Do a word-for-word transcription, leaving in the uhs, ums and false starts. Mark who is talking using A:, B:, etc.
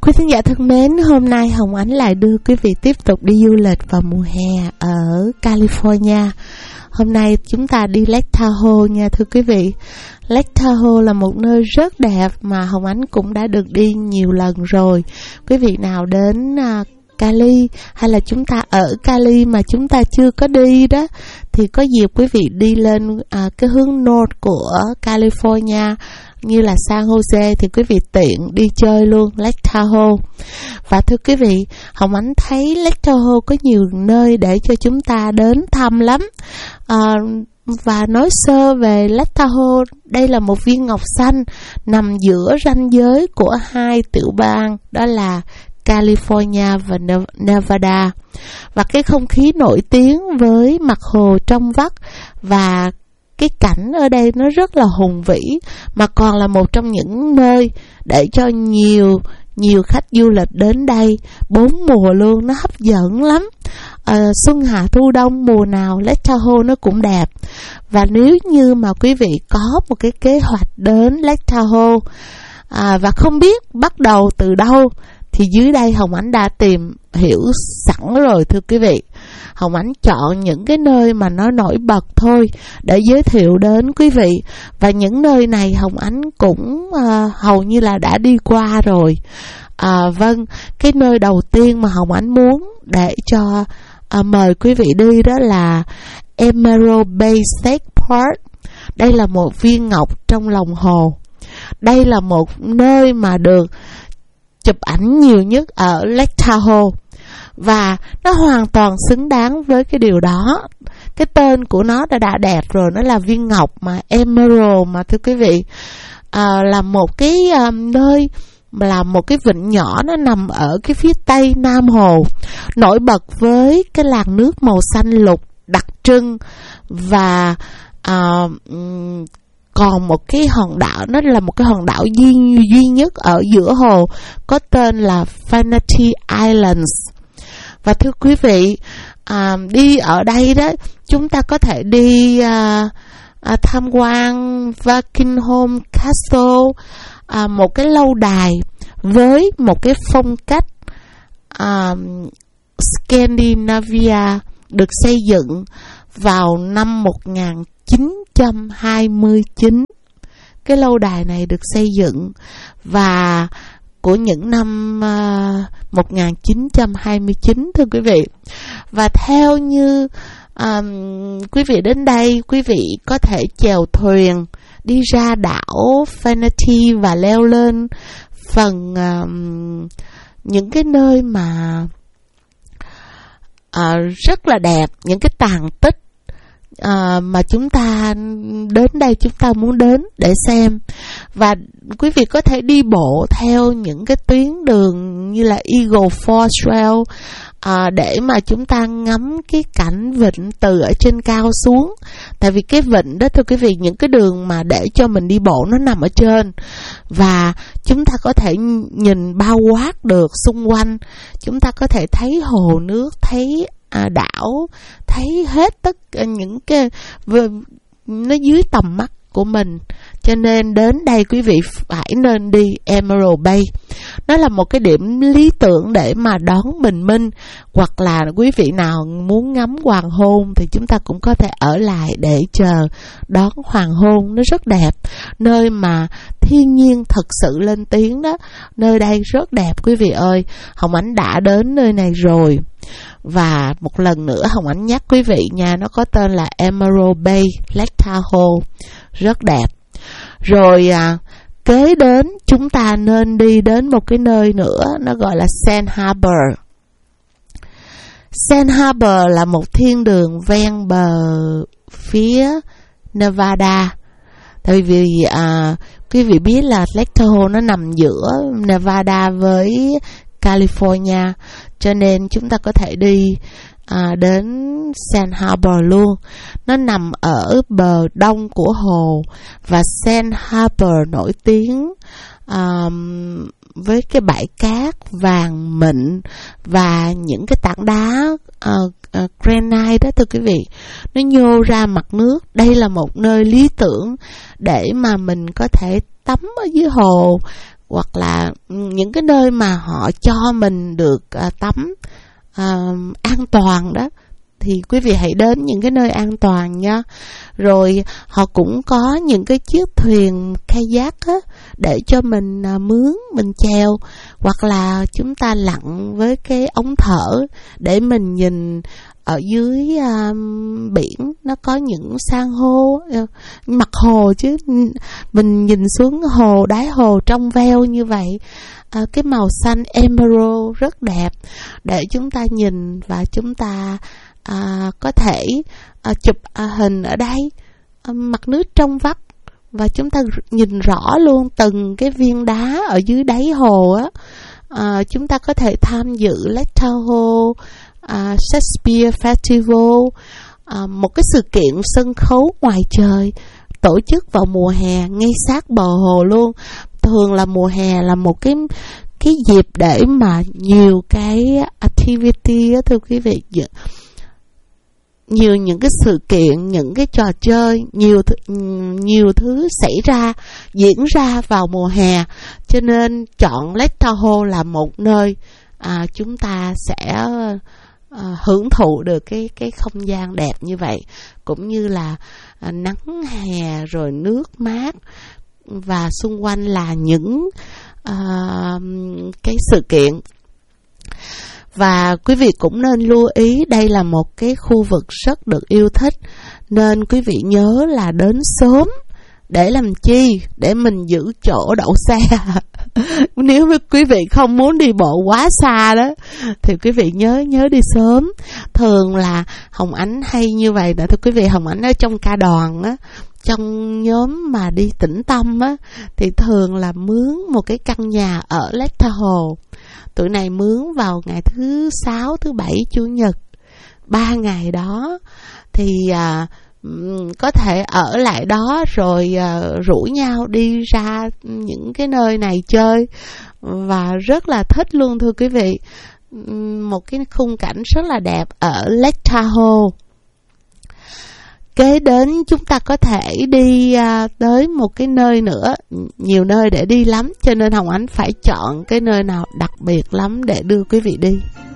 A: Quý thính giả thân mến, hôm nay Hồng Ánh lại đưa quý vị tiếp tục đi du lịch vào mùa hè ở California. Hôm nay chúng ta đi Lake Tahoe nha thưa quý vị. Lake Tahoe là một nơi rất đẹp mà Hồng Ánh cũng đã được đi nhiều lần rồi. Quý vị nào đến uh, Cali hay là chúng ta ở Cali mà chúng ta chưa có đi đó thì có dịp quý vị đi lên uh, cái hướng north của California như là San Jose thì quý vị tiện đi chơi luôn Lake Tahoe. Và thưa quý vị, Hồng Ánh thấy Lake Tahoe có nhiều nơi để cho chúng ta đến thăm lắm. À, và nói sơ về Lake Tahoe, đây là một viên ngọc xanh nằm giữa ranh giới của hai tiểu bang, đó là California và Nevada. Và cái không khí nổi tiếng với mặt hồ trong vắt và cái cảnh ở đây nó rất là hùng vĩ, mà còn là một trong những nơi để cho nhiều nhiều khách du lịch đến đây bốn mùa luôn, nó hấp dẫn lắm. À, xuân hạ thu đông mùa nào Lake Tahoe nó cũng đẹp. Và nếu như mà quý vị có một cái kế hoạch đến Lake Tahoe à, và không biết bắt đầu từ đâu thì dưới đây Hồng Ánh đã tìm hiểu sẵn rồi thưa quý vị. Hồng Ánh chọn những cái nơi mà nó nổi bật thôi để giới thiệu đến quý vị. Và những nơi này Hồng Ánh cũng uh, hầu như là đã đi qua rồi. À, vâng, cái nơi đầu tiên mà Hồng Ánh muốn để cho uh, mời quý vị đi đó là Emerald Bay State Park. Đây là một viên ngọc trong lòng hồ. Đây là một nơi mà được chụp ảnh nhiều nhất ở Lake Tahoe. Và nó hoàn toàn xứng đáng với cái điều đó. Cái tên của nó đã đã đẹp rồi, nó là viên ngọc mà Emerald mà thưa quý vị. À, là một cái um, nơi, là một cái vịnh nhỏ, nó nằm ở cái phía tây nam hồ, nổi bật với cái làn nước màu xanh lục đặc trưng. Và à, còn một cái hòn đảo, nó là một cái hòn đảo duy, duy nhất ở giữa hồ, có tên là Vanity Islands. Và thưa quý vị, à, đi ở đây đó, chúng ta có thể đi à, à, tham quan Buckingham Castle, à, một cái lâu đài với một cái phong cách à, Scandinavia được xây dựng vào năm một nghìn chín trăm hai mươi chín. Cái lâu đài này được xây dựng và của những năm uh, một nghìn chín trăm hai mươi chín thưa quý vị. Và theo như um, quý vị đến đây, quý vị có thể chèo thuyền đi ra đảo Vanity và leo lên phần um, những cái nơi mà uh, rất là đẹp, những cái tàn tích À, mà chúng ta đến đây chúng ta muốn đến để xem. Và quý vị có thể đi bộ theo những cái tuyến đường như là Eagle Ford Trail à, để mà chúng ta ngắm cái cảnh vịnh từ ở trên cao xuống. Tại vì cái vịnh đó thưa quý vị, những cái đường mà để cho mình đi bộ nó nằm ở trên, và chúng ta có thể nhìn bao quát được xung quanh. Chúng ta có thể thấy hồ nước, thấy À, đảo, thấy hết tất cả những cái nó dưới tầm mắt của mình. Cho nên đến đây quý vị phải nên đi Emerald Bay. Nó là một cái điểm lý tưởng để mà đón bình minh, hoặc là quý vị nào muốn ngắm hoàng hôn thì chúng ta cũng có thể ở lại để chờ đón hoàng hôn. Nó rất đẹp, nơi mà thiên nhiên thật sự lên tiếng đó. Nơi đây rất đẹp quý vị ơi. Hồng Ánh đã đến nơi này rồi. Và một lần nữa Hồng Ánh nhắc quý vị nha, nó có tên là Emerald Bay, Lake Tahoe, rất đẹp. Rồi à, kế đến chúng ta nên đi đến một cái nơi nữa, nó gọi là Sand Harbor. Sand Harbor là một thiên đường ven bờ phía Nevada. Tại vì à, quý vị biết là Lake Tahoe nó nằm giữa Nevada với California, cho nên chúng ta có thể đi à, đến Sand Harbor luôn. Nó nằm ở bờ đông của hồ, và Sand Harbor nổi tiếng à, với cái bãi cát vàng mịn và những cái tảng đá uh, uh, granite đó thưa quý vị, nó nhô ra mặt nước. Đây là một nơi lý tưởng để mà mình có thể tắm ở dưới hồ, hoặc là những cái nơi mà họ cho mình được à, tắm à, an toàn đó, thì quý vị hãy đến những cái nơi an toàn nha. Rồi họ cũng có những cái chiếc thuyền kayak á, để cho mình à, mướn, mình chèo, hoặc là chúng ta lặn với cái ống thở để mình nhìn ở dưới uh, biển nó có những san hô, uh, mặt hồ chứ, mình nhìn xuống hồ, đáy hồ trong veo như vậy, uh, cái màu xanh emerald rất đẹp để chúng ta nhìn, và chúng ta uh, có thể uh, chụp uh, hình ở đây, uh, mặt nước trong vắt, và chúng ta nhìn rõ luôn từng cái viên đá ở dưới đáy hồ á. Uh, chúng ta có thể tham dự Lake Tahoe Uh, Shakespeare Festival, uh, một cái sự kiện sân khấu ngoài trời tổ chức vào mùa hè ngay sát bờ hồ luôn. Thường là mùa hè là một cái cái dịp để mà nhiều cái activity á, thưa quý vị, nhiều những cái sự kiện, những cái trò chơi, nhiều th- nhiều thứ xảy ra, diễn ra vào mùa hè, cho nên chọn Lake Tahoe là một nơi à, chúng ta sẽ À, hưởng thụ được cái cái không gian đẹp như vậy, cũng như là à, nắng hè rồi nước mát, và xung quanh là những à, cái sự kiện. Và quý vị cũng nên lưu ý đây là một cái khu vực rất được yêu thích, nên quý vị nhớ là đến sớm. Để làm chi? Để mình giữ chỗ đậu xe. Nếu quý vị không muốn đi bộ quá xa đó, thì quý vị nhớ nhớ đi sớm. Thường là Hồng Ánh hay như vậy nè, thưa quý vị. Hồng Ánh ở trong ca đoàn á, trong nhóm mà đi Tĩnh Tâm á, thì thường là mướn một cái căn nhà ở Lake Tahoe. Tụi này mướn vào ngày thứ sáu, thứ bảy, chủ nhật, ba ngày đó. Thì à, có thể ở lại đó rồi uh, rủ nhau đi ra những cái nơi này chơi, và rất là thích luôn, thưa quý vị. Một cái khung cảnh rất là đẹp ở Lake Tahoe. Kế đến chúng ta có thể đi uh, tới một cái nơi nữa, nhiều nơi để đi lắm, cho nên Hồng Ánh phải chọn cái nơi nào đặc biệt lắm để đưa quý vị đi.